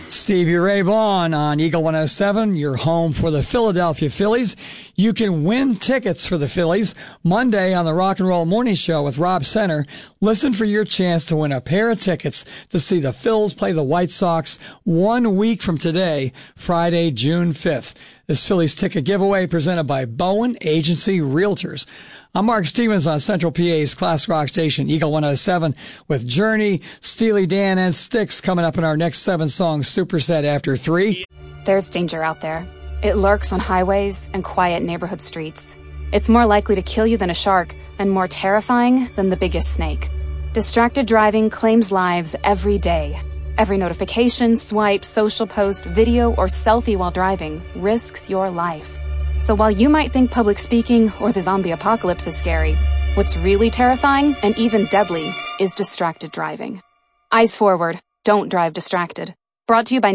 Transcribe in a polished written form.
Stevie Ray Vaughan on Eagle 107, your home for the Philadelphia Phillies. You can win tickets for the Phillies Monday on the Rock and Roll Morning Show with Rob Center. Listen for your chance to win a pair of tickets to see the Phils play the White Sox 1 week from today, Friday, June 5th. This Phillies ticket giveaway presented by Bowen Agency Realtors. I'm Mark Stevens on Central PA's classic rock station, Eagle 107, with Journey, Steely Dan, and Styx coming up in our next 7-song superset after 3. There's danger out there. It lurks on highways and quiet neighborhood streets. It's more likely to kill you than a shark and more terrifying than the biggest snake. Distracted driving claims lives every day. Every notification, swipe, social post, video, or selfie while driving risks your life. So while you might think public speaking or the zombie apocalypse is scary, what's really terrifying and even deadly is distracted driving. Eyes forward, don't drive distracted. Brought to you by